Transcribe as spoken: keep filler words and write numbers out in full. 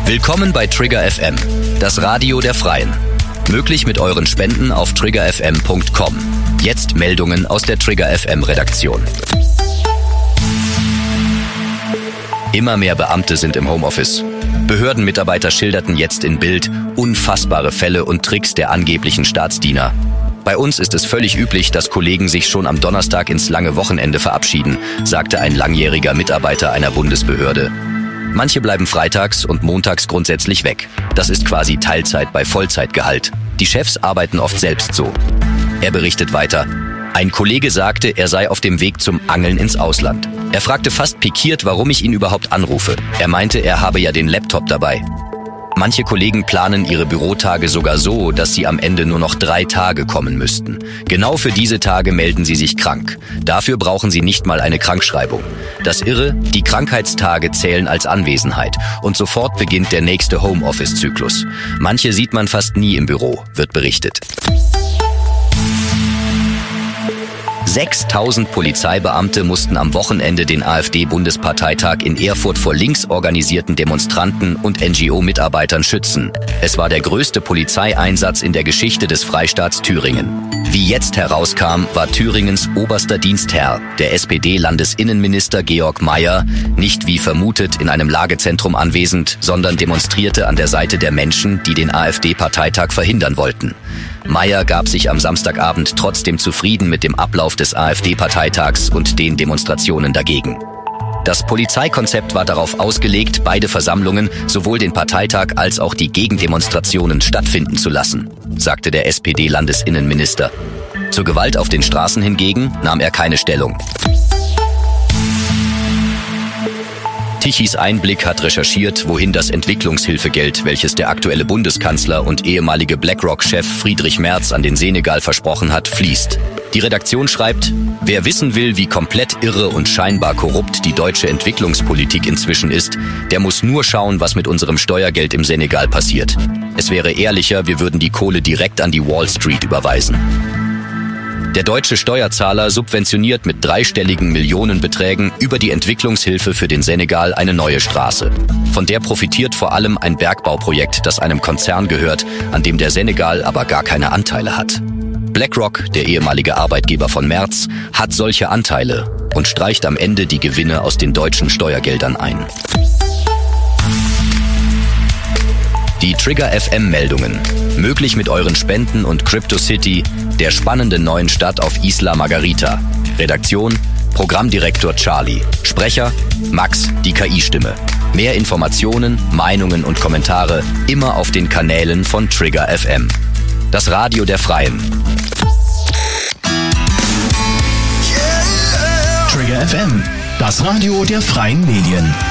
Willkommen bei Trigger F M, das Radio der Freien. Möglich mit euren Spenden auf trigger f m punkt com. Jetzt Meldungen aus der Trigger F M Redaktion. Immer mehr Beamte sind im Homeoffice. Behördenmitarbeiter schilderten jetzt in Bild unfassbare Fälle und Tricks der angeblichen Staatsdiener. Bei uns ist es völlig üblich, dass Kollegen sich schon am Donnerstag ins lange Wochenende verabschieden, sagte ein langjähriger Mitarbeiter einer Bundesbehörde. Manche bleiben freitags und montags grundsätzlich weg. Das ist quasi Teilzeit bei Vollzeitgehalt. Die Chefs arbeiten oft selbst so. Er berichtet weiter. Ein Kollege sagte, er sei auf dem Weg zum Angeln ins Ausland. Er fragte fast pikiert, warum ich ihn überhaupt anrufe. Er meinte, er habe ja den Laptop dabei. Manche Kollegen planen ihre Bürotage sogar so, dass sie am Ende nur noch drei Tage kommen müssten. Genau für diese Tage melden sie sich krank. Dafür brauchen sie nicht mal eine Krankschreibung. Das Irre, die Krankheitstage zählen als Anwesenheit und sofort beginnt der nächste Homeoffice-Zyklus. Manche sieht man fast nie im Büro, wird berichtet. sechstausend Polizeibeamte mussten am Wochenende den AfD-Bundesparteitag in Erfurt vor links organisierten Demonstranten und N G O-Mitarbeitern schützen. Es war der größte Polizeieinsatz in der Geschichte des Freistaats Thüringen. Wie jetzt herauskam, war Thüringens oberster Dienstherr, der S P D-Landesinnenminister Georg Mayer, nicht wie vermutet in einem Lagezentrum anwesend, sondern demonstrierte an der Seite der Menschen, die den AfD-Parteitag verhindern wollten. Mayer gab sich am Samstagabend trotzdem zufrieden mit dem Ablauf des AfD-Parteitags und den Demonstrationen dagegen. Das Polizeikonzept war darauf ausgelegt, beide Versammlungen, sowohl den Parteitag als auch die Gegendemonstrationen stattfinden zu lassen, sagte der S P D-Landesinnenminister. Zur Gewalt auf den Straßen hingegen nahm er keine Stellung. Tichys Einblick hat recherchiert, wohin das Entwicklungshilfegeld, welches der aktuelle Bundeskanzler und ehemalige BlackRock-Chef Friedrich Merz an den Senegal versprochen hat, fließt. Die Redaktion schreibt, wer wissen will, wie komplett irre und scheinbar korrupt die deutsche Entwicklungspolitik inzwischen ist, der muss nur schauen, was mit unserem Steuergeld im Senegal passiert. Es wäre ehrlicher, wir würden die Kohle direkt an die Wall Street überweisen. Der deutsche Steuerzahler subventioniert mit dreistelligen Millionenbeträgen über die Entwicklungshilfe für den Senegal eine neue Straße. Von der profitiert vor allem ein Bergbauprojekt, das einem Konzern gehört, an dem der Senegal aber gar keine Anteile hat. BlackRock, der ehemalige Arbeitgeber von Merz, hat solche Anteile und streicht am Ende die Gewinne aus den deutschen Steuergeldern ein. Die Trigger F M-Meldungen. Möglich mit euren Spenden und CryptoCity, der spannenden neuen Stadt auf Isla Margarita. Redaktion, Programmdirektor Charlie. Sprecher, Max, die K I-Stimme. Mehr Informationen, Meinungen und Kommentare immer auf den Kanälen von Trigger F M. Das Radio der Freien. Trigger F M, das Radio der Freien Medien.